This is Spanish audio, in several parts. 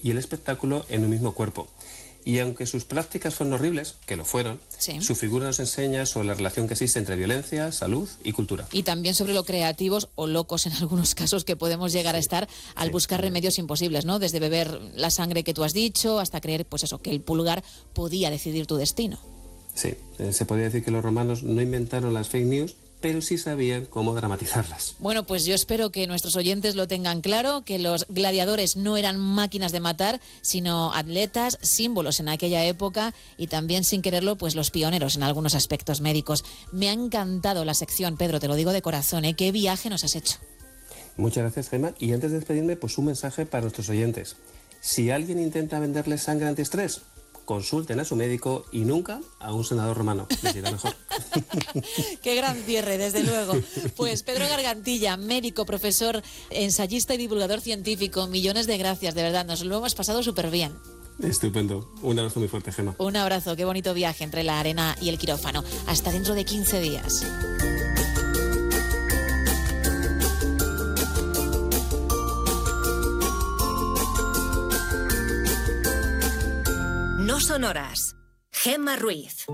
y el espectáculo en un mismo cuerpo. Y aunque sus prácticas fueron horribles, que lo fueron, sí, su figura nos enseña sobre la relación que existe entre violencia, salud y cultura. Y también sobre lo creativos o locos en algunos casos que podemos llegar a estar al buscar remedios imposibles, ¿no? Desde beber la sangre que tú has dicho hasta creer, pues eso, que el pulgar podía decidir tu destino. Sí, se podría decir que los romanos no inventaron las fake news, pero sí sabían cómo dramatizarlas. Bueno, pues yo espero que nuestros oyentes lo tengan claro, que los gladiadores no eran máquinas de matar, sino atletas, símbolos en aquella época y también, sin quererlo, pues los pioneros en algunos aspectos médicos. Me ha encantado la sección, Pedro, te lo digo de corazón, ¿eh? ¿Qué viaje nos has hecho? Muchas gracias, Gemma. Y antes de despedirme, pues un mensaje para nuestros oyentes. Si alguien intenta venderles sangre antiestrés, consulten a su médico y nunca a un senador romano. Les irá mejor. Qué gran cierre, desde luego. Pues Pedro Gargantilla, médico, profesor, ensayista y divulgador científico, millones de gracias, de verdad, nos lo hemos pasado súper bien. Estupendo. Un abrazo muy fuerte, Gemma. Un abrazo, qué bonito viaje entre la arena y el quirófano. Hasta dentro de 15 días. No son horas. Gemma Ruiz.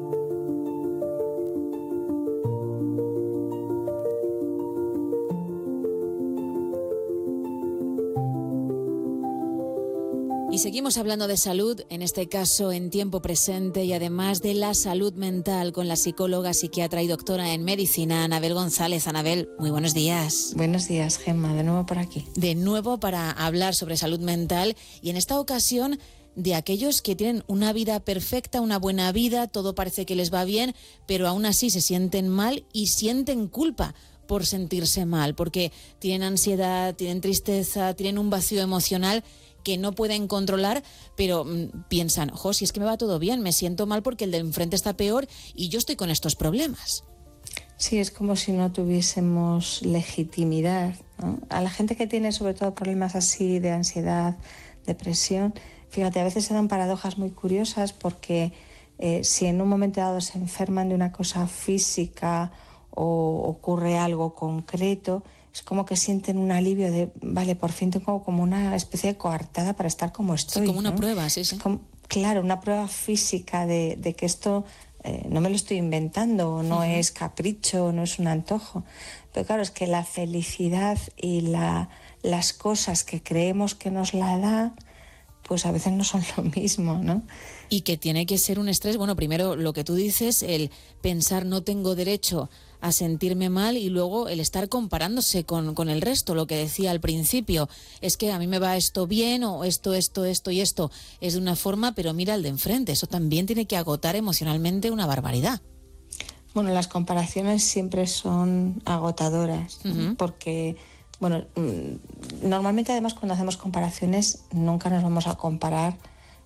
Y seguimos hablando de salud, en este caso en tiempo presente y además de la salud mental con la psicóloga, psiquiatra y doctora en medicina, Anabel González. Anabel, muy buenos días. Buenos días, Gemma, de nuevo por aquí. De nuevo para hablar sobre salud mental y en esta ocasión de aquellos que tienen una vida perfecta, una buena vida, todo parece que les va bien, pero aún así se sienten mal y sienten culpa por sentirse mal, porque tienen ansiedad, tienen tristeza, tienen un vacío emocional que no pueden controlar, pero piensan, si es que me va todo bien, me siento mal porque el de enfrente está peor y yo estoy con estos problemas. Sí, es como si no tuviésemos legitimidad, ¿no? A la gente que tiene sobre todo problemas así de ansiedad, depresión, fíjate, a veces se dan paradojas muy curiosas porque si en un momento dado se enferman de una cosa física o ocurre algo concreto, es como que sienten un alivio de, vale, por fin tengo como una especie de coartada para estar como estoy. Sí, como una ¿no? prueba, sí. Claro, una prueba física de que esto no me lo estoy inventando, no es capricho, no es un antojo. Pero claro, es que la felicidad y las cosas que creemos que nos la da, pues a veces no son lo mismo, ¿no? Y que tiene que ser un estrés, bueno, primero lo que tú dices, el pensar no tengo derecho a sentirme mal y luego el estar comparándose con el resto, lo que decía al principio, es que a mí me va esto bien o esto y esto es de una forma, pero mira el de enfrente, eso también tiene que agotar emocionalmente una barbaridad. Bueno, las comparaciones siempre son agotadoras, ¿no? Porque, bueno, normalmente además cuando hacemos comparaciones nunca nos vamos a comparar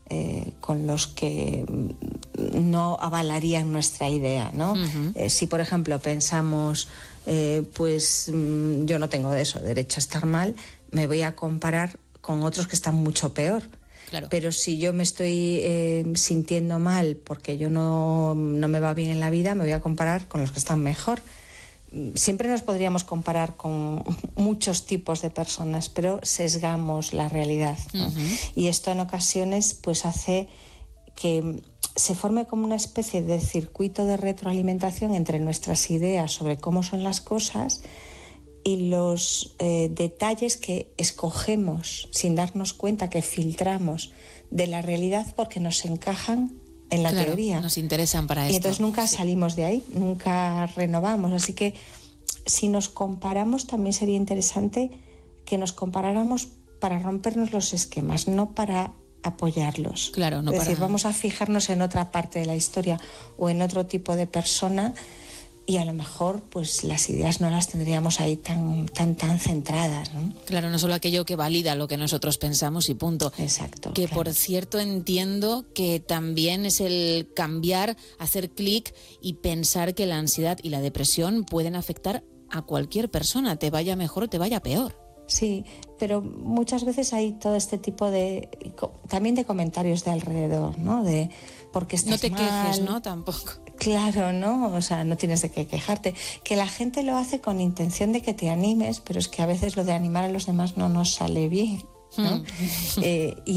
con los que no avalarían nuestra idea, ¿no? Si, por ejemplo, pensamos, yo no tengo derecho a estar mal, me voy a comparar con otros que están mucho peor. Claro. Pero si yo me estoy sintiendo mal porque yo no me va bien en la vida, me voy a comparar con los que están mejor. Siempre nos podríamos comparar con muchos tipos de personas, pero sesgamos la realidad, ¿no? Y esto en ocasiones pues hace que se forme como una especie de circuito de retroalimentación entre nuestras ideas sobre cómo son las cosas y los detalles que escogemos sin darnos cuenta, que filtramos de la realidad porque nos encajan en la teoría. Nos interesan para esto. Y entonces nunca salimos de ahí, nunca renovamos. Así que si nos comparamos también sería interesante que nos comparáramos para rompernos los esquemas, no para apoyarlos. Claro, no es decir, para... vamos a fijarnos en otra parte de la historia o en otro tipo de persona y a lo mejor pues las ideas no las tendríamos ahí tan centradas, ¿no? Claro, no solo aquello que valida lo que nosotros pensamos y punto. Exacto. Que claro. Por cierto entiendo que también es el cambiar, hacer clic y pensar que la ansiedad y la depresión pueden afectar a cualquier persona, te vaya mejor o te vaya peor. Sí, pero muchas veces hay todo este tipo también de comentarios de alrededor, ¿no? De porque estás no te mal. quejes, ¿no? Tampoco. Claro, ¿no? O sea, no tienes de qué quejarte. Que la gente lo hace con intención de que te animes, pero es que a veces lo de animar a los demás no nos sale bien, ¿no? Y